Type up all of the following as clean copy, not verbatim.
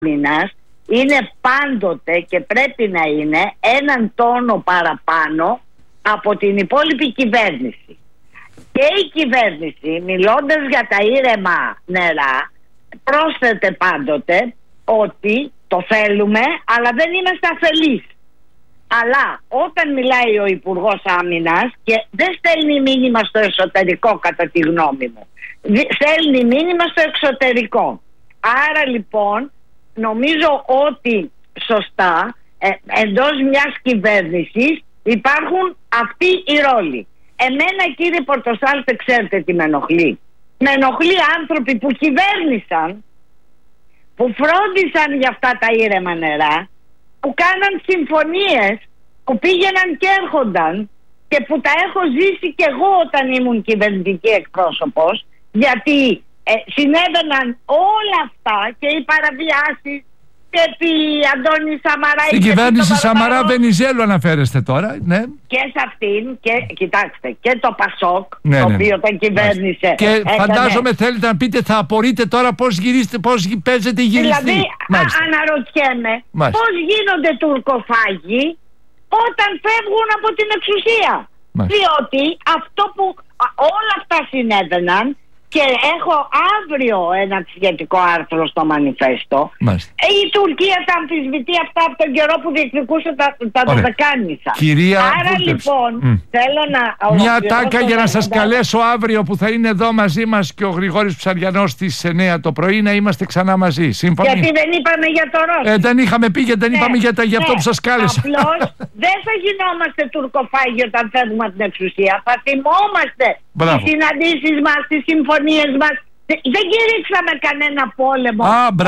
άμυνας είναι πάντοτε και πρέπει να είναι έναν τόνο παραπάνω από την υπόλοιπη κυβέρνηση. Και η κυβέρνηση, μιλώντας για τα ήρεμα νερά, πρόσθεται πάντοτε ότι το θέλουμε, αλλά δεν είμαστε αφελείς. Αλλά όταν μιλάει ο Υπουργός Άμυνας και δεν στέλνει μήνυμα στο εσωτερικό, κατά τη γνώμη μου, στέλνει μήνυμα στο εξωτερικό. Άρα λοιπόν νομίζω ότι σωστά εντός μιας κυβέρνησης υπάρχουν αυτοί οι ρόλοι. Εμένα, κύριε Πορτοσάλτε, ξέρετε τι με ενοχλεί? Με ενοχλεί άνθρωποι που κυβέρνησαν, που φρόντισαν για αυτά τα ήρεμα νερά, που κάναν συμφωνίες, που πήγαιναν και έρχονταν και που τα έχω ζήσει και εγώ όταν ήμουν κυβερνητική εκπρόσωπος, γιατί συνέβαιναν όλα αυτά και οι παραβιάσεις και επί Αντώνη Σαμαρά. Στην κυβέρνηση Σαμαρά Βενιζέλου αναφέρεστε τώρα, ναι. Και σε αυτήν, και κοιτάξτε, και το Πασόκ, ναι, το ναι, οποίο τον κυβέρνησε. Και φαντάζομαι θέλετε να πείτε, θα απορείτε τώρα πώς παίζετε γυριστή. Δηλαδή, αναρωτιέμαι, πώς γίνονται τουρκοφάγοι όταν φεύγουν από την εξουσία. Διότι αυτό που όλα αυτά συνέβαιναν. Και έχω αύριο ένα σχετικό άρθρο στο Μανιφέστο. Η Τουρκία τα αμφισβητεί αυτά από τον καιρό που διεκδικούσε τα Δωδεκάνησα. Άρα λοιπόν θέλω να... Μια τάκα για να σας καλέσω αύριο που θα είναι εδώ μαζί μας και ο Γρηγόρης Ψαριανός στις 9 το πρωί, να είμαστε ξανά μαζί. Σύμφωνοι? Γιατί δεν είπαμε για το Ρώσο. Δεν είχαμε πει και δεν είπαμε για αυτό που σας κάλεσα. Απλώς δεν θα γινόμαστε τουρκοφάγοι όταν φεύγουμε από την εξουσία. Θα θυμόμαστε τις συναντήσεις μας, τις συμφωνίες μας. Δεν κηρύξαμε κανένα πόλεμο.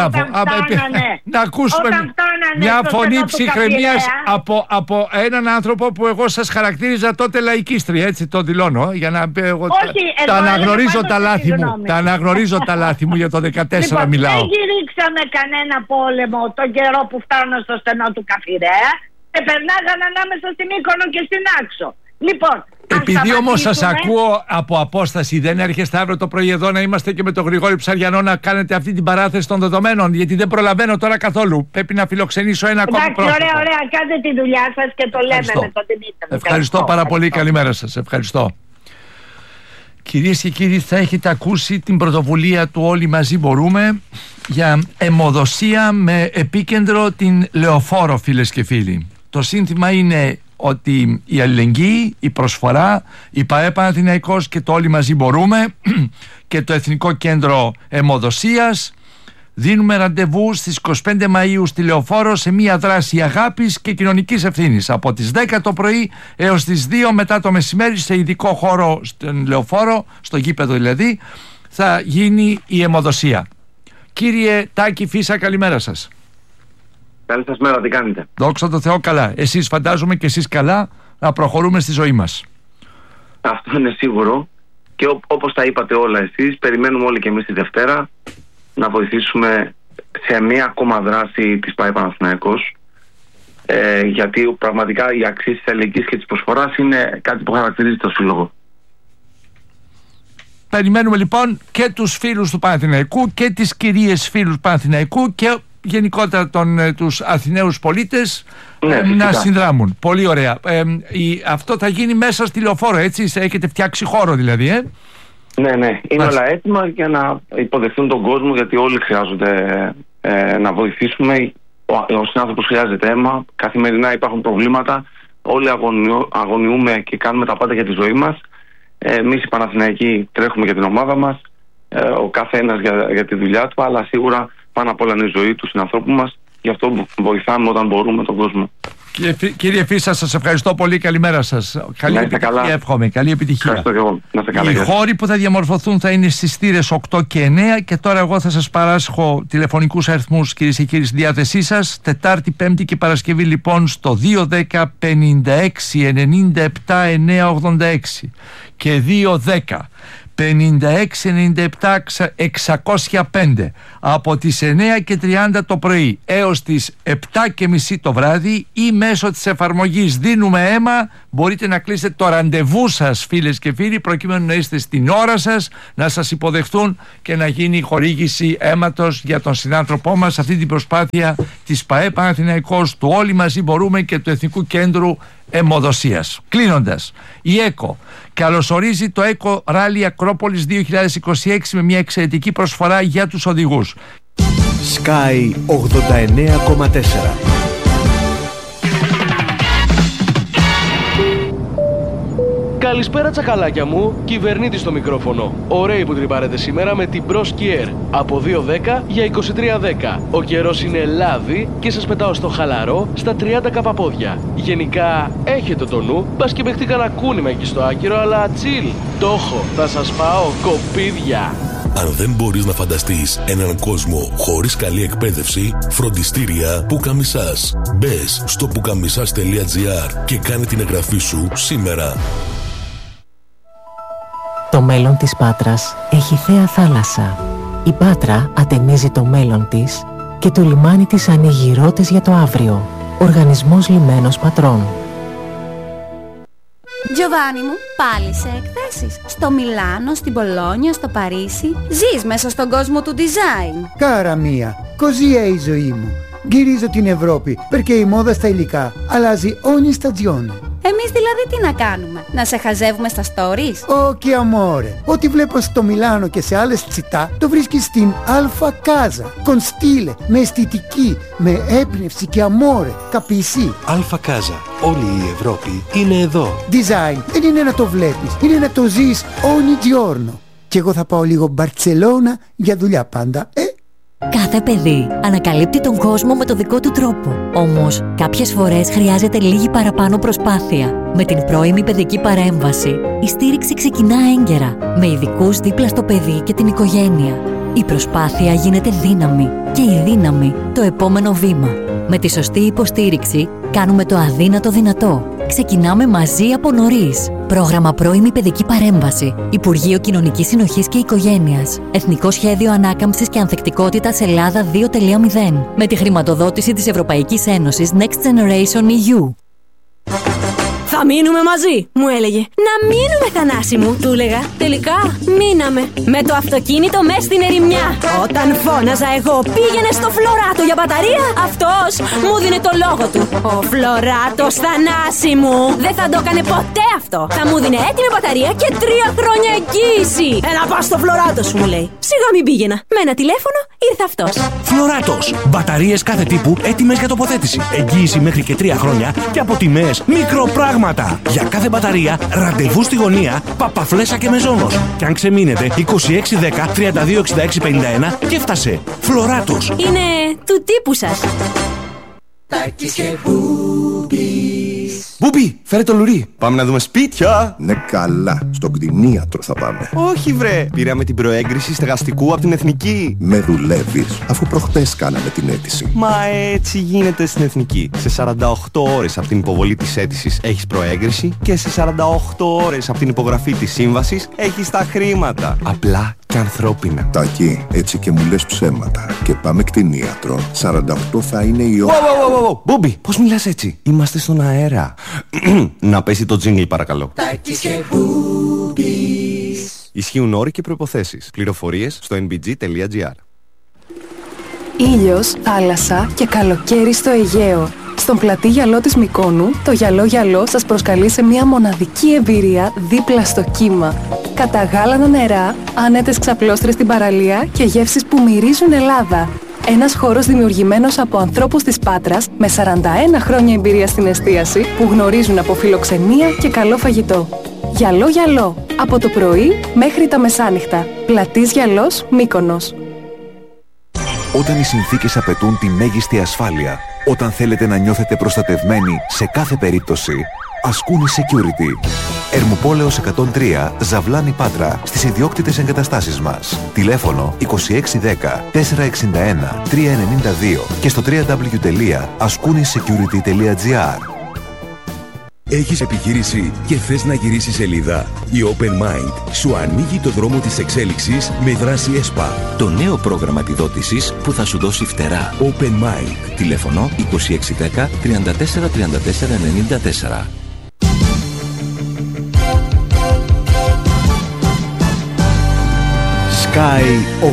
Να ακούσουμε μια φωνή ψυχραιμίας από έναν άνθρωπο που εγώ σας χαρακτήριζα τότε λαϊκίστρια, έτσι το δηλώνω, για να εγώ τα αναγνωρίζω τα λάθη μου. Τα αναγνωρίζω τα λάθη μου, για το 14 λοιπόν, μιλάω. Δεν κηρύξαμε κανένα πόλεμο τον καιρό που φτάνω στο στενό του Καφιρέα και περνάγαν ανάμεσα στην Μύκονο και στην Άξο. Λοιπόν, επειδή όμως σας ακούω από απόσταση, δεν έρχεστε αύριο το πρωί εδώ να είμαστε και με τον Γρηγόρη Ψαριανό να κάνετε αυτή την παράθεση των δεδομένων? Γιατί δεν προλαβαίνω τώρα καθόλου. Πρέπει να φιλοξενήσω ένα ακόμα πρόσωπο. Ωραία, κάντε τη δουλειά σας και το λέμε με τον Δημήτρη. Ευχαριστώ πάρα πολύ. Καλημέρα σας. Ευχαριστώ. Κυρίες και κύριοι, θα έχετε ακούσει την πρωτοβουλία του Όλοι Μαζί Μπορούμε για αιμοδοσία με επίκεντρο την Λεωφόρο, φίλες και φίλοι. Το σύνθημα είναι ότι η αλληλεγγύη, η προσφορά, η ΠΑΕ Παναθηναϊκός και το Όλοι Μαζί Μπορούμε και το Εθνικό Κέντρο Αιμοδοσίας δίνουμε ραντεβού στις 25 Μαΐου στη Λεωφόρο σε μια δράση αγάπης και κοινωνικής ευθύνης από τις 10 το πρωί έως τις 2 μετά το μεσημέρι σε ειδικό χώρο στην Λεωφόρο, στο γήπεδο δηλαδή, θα γίνει η αιμοδοσία. Κύριε Τάκη Φίσα, καλημέρα σας. Καλή σας μέρα, τι κάνετε? Δόξα τω Θεώ καλά. Εσείς φαντάζομαι και εσείς καλά, να προχωρούμε στη ζωή μας. Αυτό είναι σίγουρο. Και όπως τα είπατε όλα εσείς, περιμένουμε όλοι και εμείς τη Δευτέρα να βοηθήσουμε σε μία ακόμα δράση της ΠΑΕ Παναθηναϊκός. Γιατί πραγματικά η αξία της αλληλεγγύης και της προσφοράς είναι κάτι που χαρακτηρίζει το σύλλογο. Περιμένουμε λοιπόν και τους φίλους του Παναθηναϊκού και τις κυρίες φίλους Παναθηναϊκού και γενικότερα τους Αθηναίους πολίτες να συνδράμουν. Πολύ ωραία. Αυτό θα γίνει μέσα στη Λεωφόρο, έτσι? Έχετε φτιάξει χώρο δηλαδή, Ναι, είναι όλα έτοιμα για να υποδεχθούν τον κόσμο, γιατί όλοι χρειάζονται να βοηθήσουμε. Ο συνάνθρωπος χρειάζεται αίμα. Καθημερινά υπάρχουν προβλήματα. Όλοι αγωνιούμε και κάνουμε τα πάντα για τη ζωή μας. Εμείς οι Παναθηναϊκοί τρέχουμε για την ομάδα μας. Ο καθένας για τη δουλειά του, αλλά σίγουρα πάνω απ' όλα είναι η ζωή του συνανθρώπου μας. Γι' αυτό βοηθάμε όταν μπορούμε τον κόσμο. Κύριε Φίσα, σας ευχαριστώ πολύ. Καλημέρα σας. Καλή επιτυχία, εύχομαι. Καλή επιτυχία. Ευχαριστώ και εγώ. Να είστε καλά. Οι χώροι που θα διαμορφωθούν θα είναι στις θύρες 8 και 9 και τώρα εγώ θα σας παράσχω τηλεφωνικούς αριθμούς, κυρίες και κύριοι, στη διάθεσή σας. Τετάρτη, Πέμπτη και Παρασκευή λοιπόν στο 210 56 97 986 και 210 5697-605 από τις 9:30 το πρωί έως τις 7:30 το βράδυ ή μέσω της εφαρμογής Δίνουμε Αίμα μπορείτε να κλείσετε το ραντεβού σας, φίλες και φίλοι, προκειμένου να είστε στην ώρα σας, να σας υποδεχτούν και να γίνει χορήγηση αίματος για τον συνάνθρωπό μας σε αυτή την προσπάθεια της ΠΑΕ Παναθηναϊκός, του Όλοι Μαζί Μπορούμε και του Εθνικού Κέντρου Αιμοδοσίας. Κλείνοντας, η ΕΚΟ καλωσορίζει το ΕΚΟ Rally Ακρόπολης 2026 με μια εξαιρετική προσφορά για τους οδηγούς. Sky 89,4. Καλησπέρα τσακαλάκια μου, κυβερνήτης στο μικρόφωνο. Ωραίοι που τρυπάρετε σήμερα με την Bros Kier από 2.10 για 23.10. Ο καιρός είναι λάδι και σας πετάω στο χαλαρό στα 30 καπαπόδια. Γενικά έχετε το νου, μπας και παιχτεί κανένα κούνημα εκεί στο άκυρο, αλλά τσιλ, το έχω, θα σας πάω κοπίδια. Αν δεν μπορείς να φανταστείς έναν κόσμο χωρίς καλή εκπαίδευση, φροντιστήρια Πουκαμισάς. Μπες στο pukamisas.gr και κάνε την εγγραφή σου σήμερα. Το μέλλον της Πάτρας έχει θέα θάλασσα. Η Πάτρα ατενίζει το μέλλον της και το λιμάνι της ανοίγει ρότες για το αύριο. Οργανισμός Λιμένος Πατρών. Giovanni μου, πάλι σε εκθέσεις. Στο Μιλάνο, στην Πολόνια, στο Παρίσι. Ζεις μέσα στον κόσμο του design. Κάρα μία, così è η ζωή μου. Γυρίζω την Ευρώπη, perché η μόδα στα υλικά αλλάζει ogni stagione. Εμείς δηλαδή τι να κάνουμε, να σε χαζεύουμε στα stories? Όχι amore, ό,τι βλέπω στο Μιλάνο και σε άλλες τσιτά το βρίσκεις στην Alfa Casa. Con stile, με αισθητική, με έμπνευση και amore, capisci? Alfa Casa. Όλη η Ευρώπη είναι εδώ. Design δεν είναι να το βλέπεις, είναι να το ζεις ogni giorno. Και εγώ θα πάω λίγο Μπαρτσελώνα για δουλειά πάντα, Κάθε παιδί ανακαλύπτει τον κόσμο με το δικό του τρόπο. Όμως, κάποιες φορές χρειάζεται λίγη παραπάνω προσπάθεια. Με την πρώιμη παιδική παρέμβαση, η στήριξη ξεκινά έγκαιρα, με ειδικούς δίπλα στο παιδί και την οικογένεια. Η προσπάθεια γίνεται δύναμη και η δύναμη το επόμενο βήμα. Με τη σωστή υποστήριξη, κάνουμε το αδύνατο δυνατό. Ξεκινάμε μαζί από νωρίς. Πρόγραμμα Πρώιμη Παιδική Παρέμβαση. Υπουργείο Κοινωνικής Συνοχής και Οικογένειας. Εθνικό Σχέδιο Ανάκαμψης και Ανθεκτικότητας Ελλάδα 2.0. Με τη χρηματοδότηση της Ευρωπαϊκής Ένωσης Next Generation EU. Θα μείνουμε μαζί, μου έλεγε. Να μείνουμε, Θανάση μου, του έλεγα. Τελικά μείναμε. Με το αυτοκίνητο μες στην ερημιά. Όταν φώναζα εγώ πήγαινε στο Φλωράτο για μπαταρία, αυτός μου δίνε το λόγο του. Ο Φλωράτος, Θανάση μου, δεν θα το έκανε ποτέ αυτό. Θα μου δίνε έτοιμη μπαταρία και 3 χρόνια εγγύηση. Έλα πας στο Φλωράτο σου, μου λέει. Σιγά μην πήγαινα. Με ένα τηλέφωνο ήρθε αυτός. Φλωράτος. Μπαταρίες κάθε τύπου έτοιμες για τοποθέτηση. Εγγύηση μέχρι και 3 χρόνια και από τιμές μικροπράγματα. Για κάθε μπαταρία, ραντεβού στη γωνία, Παπαφλέσσα και Μεζόνος. Και αν ξεμείνετε, 2610 326651 και έφτασε. Φλωράτος. Είναι του τύπου σας. Μπούμπι, φέρε το λουρί. Πάμε να δούμε σπίτια. Ναι, καλά. Στον κτηνίατρο θα πάμε. Όχι, βρε. Πήραμε την προέγκριση στεγαστικού από την Εθνική. Με δουλεύεις, αφού προχτές κάναμε την αίτηση. Μα έτσι γίνεται στην Εθνική. Σε 48 ώρες από την υποβολή της αίτησης έχεις προέγκριση και σε 48 ώρες από την υπογραφή της σύμβασης έχεις τα χρήματα. Απλά και ανθρώπινα. Τάκη, έτσι και μου λες ψέματα. Και πάμε κτηνίατρο. 48 θα είναι η ώρα. Μπούμπι, πώς μιλάς έτσι? Είμαστε στον αέρα. Να πέσει το τζίνγκλ, παρακαλώ. Τάκης και Μπούμπις. Ισχύουν όροι και προϋποθέσεις. Πληροφορίες στο nbg.gr. Ήλιος, θάλασσα και καλοκαίρι στο Αιγαίο. Στον πλατή γυαλό της Μυκόνου, το γυαλό σας προσκαλεί σε μια μοναδική εμπειρία δίπλα στο κύμα. Καταγάλανα νερά, άνετες ξαπλώστρες στην παραλία και γεύσεις που μυρίζουν Ελλάδα. Ένας χώρος δημιουργημένος από ανθρώπους της Πάτρας με 41 χρόνια εμπειρία στην εστίαση που γνωρίζουν από φιλοξενία και καλό φαγητό. Γυαλό, από το πρωί μέχρι τα μεσάνυχτα. Πλατής Γυαλός, Μύκονος. Όταν οι συνθήκες απαιτούν τη μέγιστη ασφάλεια, όταν θέλετε να νιώθετε προστατευμένοι σε κάθε περίπτωση, Ασκούνη Security. Ερμοπόλεως 103, Ζαβλάνη Πάτρα, στις ιδιόκτητες εγκαταστάσεις μας. Τηλέφωνο 2610 461 392 και στο www.askounisecurity.gr. Έχεις επιχείρηση και θες να γυρίσεις σελίδα? Η Open Mind σου ανοίγει το δρόμο της εξέλιξης με δράση ΕΣΠΑ. Το νέο πρόγραμμα επιδότησης που θα σου δώσει φτερά. Open Mind. Τηλέφωνο 2610 34 34 94. Sky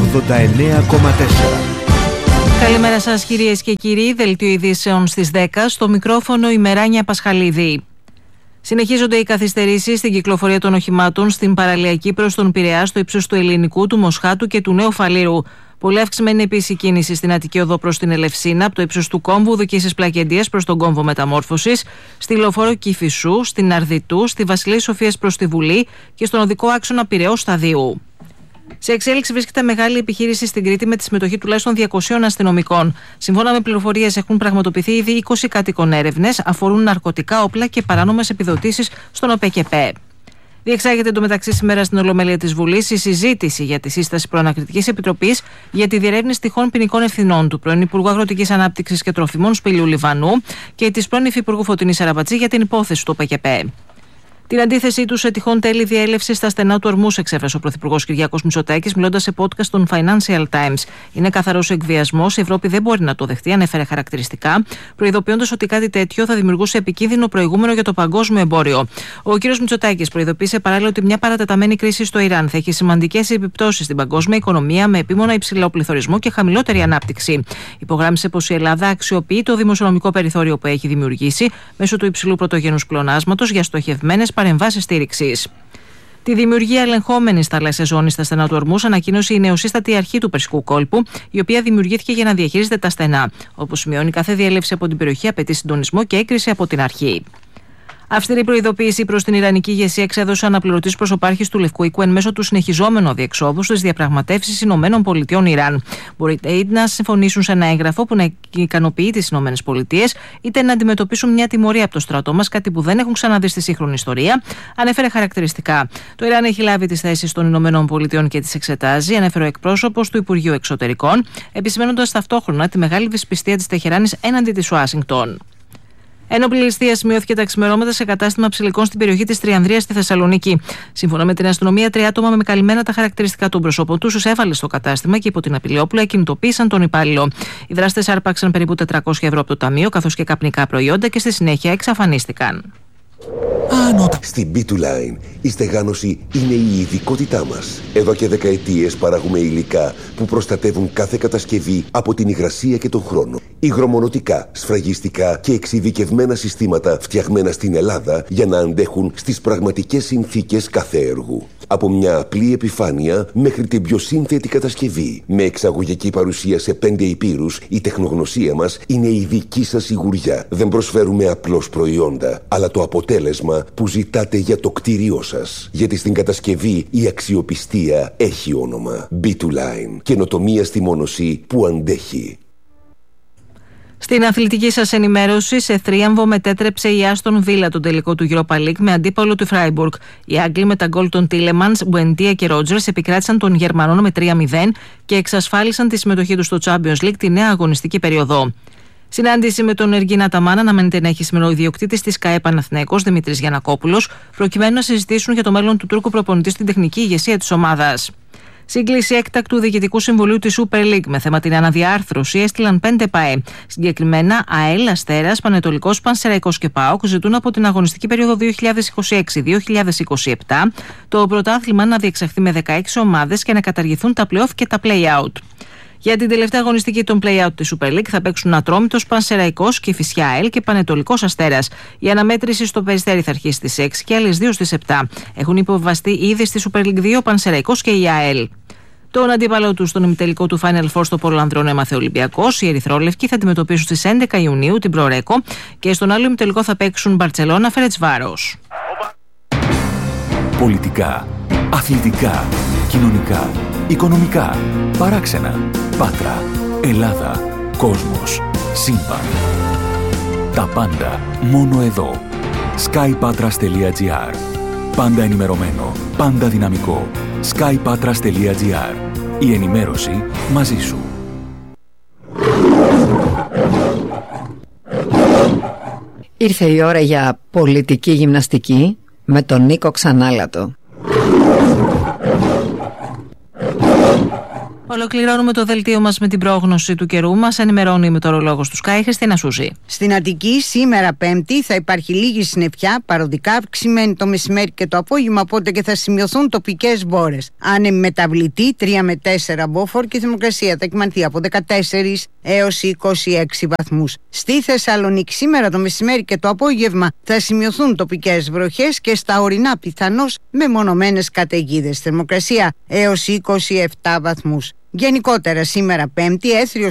89,4. Καλημέρα σας κυρίες και κύριοι, δελτίο ειδήσεων στις 10, στο μικρόφωνο η Μεράνια Πασχαλίδη. Συνεχίζονται οι καθυστερήσεις στην κυκλοφορία των οχημάτων στην παραλιακή προς τον Πειραιά στο ύψος του Ελληνικού, του Μοσχάτου και του Νέου Φαλήρου. Πολύ αυξημένη επίσης η κίνηση στην Αττική Οδό προς την Ελευσίνα, από το ύψος του Κόμβου Δουκίσης Πλακεντίας προς τον Κόμβο Μεταμόρφωσης, στη Λεωφόρο Κηφισού, στην Αρδιτού, στη Βασιλής Σοφίας προς τη Βουλή και στον οδικό άξονα Πειραιώς Σταδίου. Σε εξέλιξη βρίσκεται μεγάλη επιχείρηση στην Κρήτη με τη συμμετοχή τουλάχιστον 200 αστυνομικών. Σύμφωνα με πληροφορίες, έχουν πραγματοποιηθεί ήδη 20 κατοικών έρευνες, αφορούν ναρκωτικά, όπλα και παράνομες επιδοτήσεις στον ΟΠΕΚΕΠΕ. Διεξάγεται εντωμεταξύ σήμερα στην Ολομέλεια της Βουλής η συζήτηση για τη σύσταση Προανακριτικής Επιτροπής για τη διερεύνηση τυχόν ποινικών ευθυνών του πρώην Υπουργού Αγροτικής Ανάπτυξης και Τροφιμών Σπηλιού Λιβανού και της πρώην Υφυπουργού Φωτεινής Σαραμπατζή για την υπόθεση του ΟΠΕΚΕΠΕ. Την αντίθεσή του σε τυχόν τέλη διέλευση στα στενά του ορμούς εξέφρασε ο Πρωθυπουργός Κυριάκος Μητσοτάκης, μιλώντας σε podcast των Financial Times. Είναι καθαρός εκβιασμός, η Ευρώπη δεν μπορεί να το δεχτεί, ανέφερε χαρακτηριστικά, προειδοποιώντας ότι κάτι τέτοιο θα δημιουργούσε επικίνδυνο προηγούμενο για το παγκόσμιο εμπόριο. Ο κ. Μητσοτάκης προειδοποίησε παράλληλα ότι μια παρατεταμένη κρίση στο Ιράν θα έχει σημαντικές επιπτώσεις στην παγκόσμια οικονομία με επίμονα υψηλό πληθωρισμό και χαμηλότερη ανάπτυξη. Υπογράμμισε πως η Ελλάδα αξιοποιεί το δημοσιονομικό περιθώριο που έχει δημιουργήσει μέσω του υψηλού πρωτογενούς πλεονάσματος για στοχευμένες παρεμβάσεις στήριξης. Τη δημιουργία ελεγχόμενης θαλάσσιας ζώνης στα στενά του ορμούς ανακοίνωσε η νεοσύστατη αρχή του Περσικού κόλπου, η οποία δημιουργήθηκε για να διαχειρίζεται τα στενά. Όπως σημειώνει, κάθε διέλευση από την περιοχή απαιτεί συντονισμό και έγκριση από την αρχή. Αυστηρή προειδοποίηση προς την Ιρανική ηγεσία εξέδωσε ο αναπληρωτής προσωπάρχης του Λευκού Οίκου εν μέσω του συνεχιζόμενου αδιεξόδου στις διαπραγματεύσεις ΗΠΑ-Ιράν. Μπορεί είτε να συμφωνήσουν σε ένα έγγραφο που να ικανοποιεί τις ΗΠΑ, είτε να αντιμετωπίσουν μια τιμωρία από το στρατό μας, κάτι που δεν έχουν ξαναδεί στη σύγχρονη ιστορία, ανέφερε χαρακτηριστικά. Το Ιράν έχει λάβει τις θέσεις των ΗΠΑ και τις εξετάζει, ανέφερε ο εκπρόσωπος του Υπουργείου Εξωτερικών, επισημαίνοντας ταυτόχρονα τη μεγάλη δυσπιστία της Τεχεράνης έναντι της Ουάσιγκτον. Ένοπλη ληστεία σημειώθηκε τα ξημερώματα σε κατάστημα ψηλικών στην περιοχή της Τριανδρίας στη Θεσσαλονίκη. Σύμφωνα με την αστυνομία, 3 άτομα με καλυμμένα τα χαρακτηριστικά των προσώπων τους έβαλε στο κατάστημα και υπό την απειλή όπλα κινητοποίησαν τον υπάλληλο. Οι δράστες άρπαξαν περίπου 400 ευρώ από το ταμείο καθώς και καπνικά προϊόντα και στη συνέχεια εξαφανίστηκαν. Στην B2Line η στεγάνωση είναι η ειδικότητά μας. Εδώ και δεκαετίες παράγουμε υλικά που προστατεύουν κάθε κατασκευή από την υγρασία και τον χρόνο. Υγρομονωτικά, σφραγιστικά και εξειδικευμένα συστήματα φτιαγμένα στην Ελλάδα για να αντέχουν στις πραγματικές συνθήκες κάθε έργου. Από μια απλή επιφάνεια μέχρι την πιο σύνθετη κατασκευή. Με εξαγωγική παρουσία σε 5 υπήρους, η τεχνογνωσία μας είναι η δική σας σιγουριά. Δεν προσφέρουμε απλώς προϊόντα, αλλά το αποτέλεσμα που ζητάτε για το κτίριό σας. Γιατί στην κατασκευή η αξιοπιστία έχει όνομα. B2Line. Καινοτομία στη μόνωση που αντέχει. Στην αθλητική σας ενημέρωση, σε θρίαμβο μετέτρεψε η Άστον Βίλα τον τελικό του Europa League με αντίπαλο του Φράιμπουργκ. Οι Άγγλοι με τα γκολ των Τίλεμανς, Μπουεντία και Ρότζερς επικράτησαν των Γερμανών με 3-0 και εξασφάλισαν τη συμμετοχή τους στο Champions League τη νέα αγωνιστική περίοδο. Συνάντηση με τον Εργίνα Αταμάν αναμένεται να έχει σήμερα ο ιδιοκτήτης της ΚΑΕ Παναθηναϊκός Δημήτρης Γιαννακόπουλος, προκειμένου να συζητήσουν για το μέλλον του Τούρκου προπονητή στην τεχνική ηγεσία της ομάδας. Σύγκληση έκτακτου Διοικητικού Συμβουλίου της Super League με θέμα την αναδιάρθρωση έστειλαν 5 ΠΑΕ. Συγκεκριμένα, ΑΕΛ, Αστέρας, Πανετολικός, Πανσεραϊκός και ΠΑΟΚ ζητούν από την αγωνιστική περίοδο 2026-2027 το πρωτάθλημα να διεξαχθεί με 16 ομάδες και να καταργηθούν τα play-off και τα play-out. Για την τελευταία αγωνιστική των play-out της Super League θα παίξουν Ατρόμητος, Πανσεραϊκός, Κηφισιά ΑΕΛ και Πανετολικός Αστέρας. Η αναμέτρηση στο Περιστέρι θα αρχίσει στις 6 και άλλες 2 στις 7. Έχουν υποβιβαστεί ήδη στη Super League 2 ο Πανσεραϊκός και η ΑΕΛ. Τον αντίπαλο του στον ημιτελικό του Final Four στο Πόλο Ανδρών έμαθε ο Ολυμπιακός. Οι Ερυθρόλευκοι θα αντιμετωπίσουν στις 11 Ιουνίου την Προρέκο και στον άλλο ημιτελικό θα παίξουν Μπαρτσελώνα Φερετσβάρος. Πολιτικά, αθλητικά, κοινωνικά, οικονομικά, παράξενα, Πάτρα, Ελλάδα, κόσμος, σύμπαν. Τα πάντα μόνο εδώ. skypatras.gr. Πάντα ενημερωμένο, πάντα δυναμικό. skypatras.gr. Η ενημέρωση μαζί σου. Ήρθε η ώρα για πολιτική γυμναστική με τον Νίκο Ξανάλατο. Ολοκληρώνουμε το δελτίο μας με την πρόγνωση του καιρού. Μας ενημερώνει η μετεωρολόγος του Sky, Χριστίνα Σούζη. Στην Αττική σήμερα Πέμπτη θα υπάρχει λίγη συννεφιά, παροδικά αυξημένη το μεσημέρι και το απόγευμα, οπότε και θα σημειωθούν τοπικές μπόρες. Άνεμη μεταβλητή 3 με 4 μποφόρ και η θερμοκρασία θα εκμανθεί από 14 έως 26 βαθμούς. Στη Θεσσαλονίκη σήμερα το μεσημέρι και το απόγευμα θα σημειωθούν τοπικές βροχές και στα ορεινά πιθανώς μεμονωμένες καταιγίδες. Θερμοκρασία έως 27 βαθμούς. Γενικότερα σήμερα Πέμπτη έθριος